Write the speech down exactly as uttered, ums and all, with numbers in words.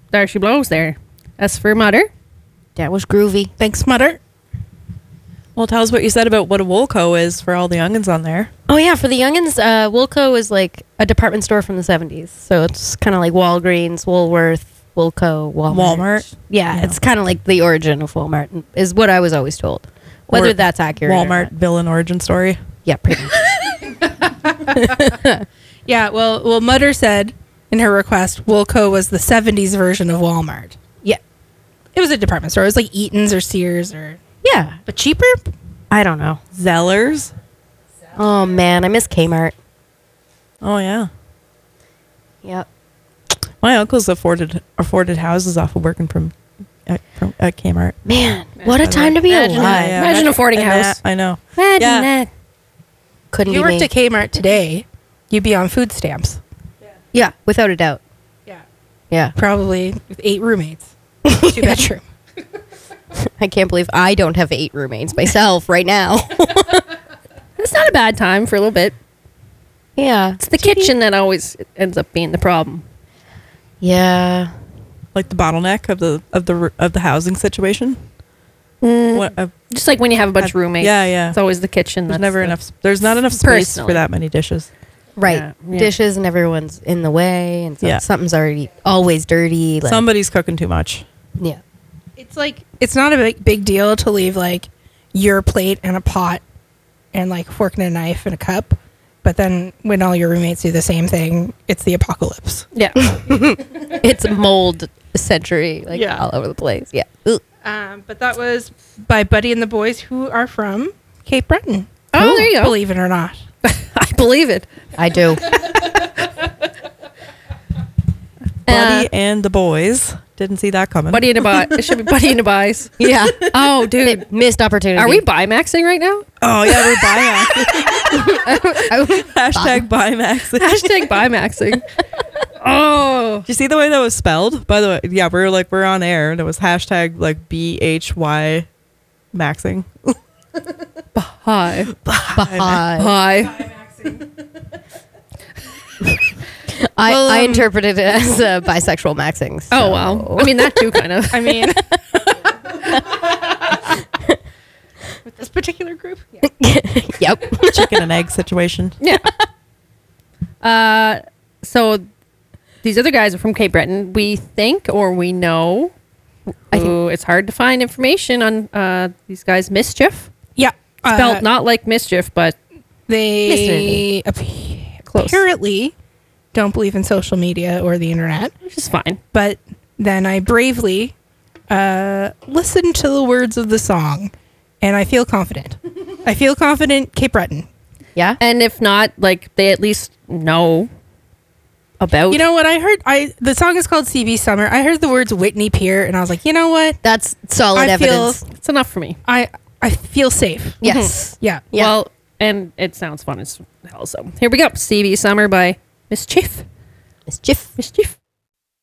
there she blows there. As for Mutter, That was groovy. Thanks, Mutter. Well, tell us what you said about what a Woolco is for all the youngins on there. Oh yeah, for the youngins, uh, Woolco is like a department store from the seventies. So it's kind of like Walgreens, Woolworth, Woolco, Walmart. Walmart. Yeah, Yeah. it's kind of like the origin of Walmart, is what I was always told. Whether Or that's accurate. or Walmart not. villain origin story. Yeah, pretty much. Yeah, well, well, Mutter said in her request, Woolco was the seventies version of Walmart. Yeah. It was a department store. It was like Eaton's or Sears, or Yeah. but cheaper. I don't know. Zellers. Oh man, I miss Kmart. Oh yeah. Yep. My uncle's afforded afforded houses off of working from at, from at Kmart. Man, what a time to be Imagine alive. that. Imagine affording a And house. that- I know. Imagine Yeah. that. Couldn't If you be worked me. at Kmart today, you'd be on food stamps. Yeah, without a doubt. Yeah, Yeah. probably with eight roommates, two bedroom. I can't believe I don't have eight roommates myself right now. It's not a bad time for a little bit. Yeah. It's the kitchen that always ends up being the problem. Yeah. Like the bottleneck of the of the of the housing situation. Mm, What, uh, just like when you have a bunch I've- of roommates. yeah, yeah. It's always the kitchen. there's that's never the- enough. There's not enough space Personally. for that many dishes. Right. Yeah, yeah. Dishes and everyone's in the way and so Yeah. something's already always dirty. Like, Somebody's cooking too much. yeah. It's like it's not a big, big deal to leave like your plate and a pot and like a fork and a knife and a cup, but then when all your roommates do the same thing, it's the apocalypse. Yeah. It's mold century, like Yeah. all over the place. Yeah. Ugh. Um, but that was by Buddy and the boys, who are from Cape Breton. Oh, there you go. Believe it or not. I believe it. I do. Buddy Uh, and the boys didn't see that coming. Buddy in a buy. It should be Buddy in a buys. Yeah. Oh, dude. Missed opportunity. Are we Bimaxing right now? Oh yeah, we're buying. Hashtag Bimax. Did Hashtag Bimaxing. Oh. you see the way that was spelled? By the way, yeah, we were like we're on air, and it was hashtag like B H Y maxing. Hi. Hi. Hi. I, Well, I um, interpreted it as uh, bisexual maxing. So. Oh, wow. I mean, that too, kind of. I mean, with this particular group. Yep. Chicken and egg situation. Yeah. Uh, so these other guys are from Cape Breton. We think, or we know, I think- Ooh, it's hard to find information on uh, these guys. Mischief, Yeah. spelled uh, not like mischief, but They ap- Close. apparently don't believe in social media or the internet, which is fine. but then I bravely uh, listened to the words of the song, and I feel confident. I feel confident, Cape Breton. Yeah. And if not, like they at least know about. You know what I heard? I the song is called C B Summer. I heard the words Whitney Pier, and I was like, you know what? That's solid I feel- evidence. it's enough for me. I I feel safe. Yes. Yeah. Yeah. Well, and it sounds fun as hell. So here we go. C B Summer by Mischief. Mischief. Mischief.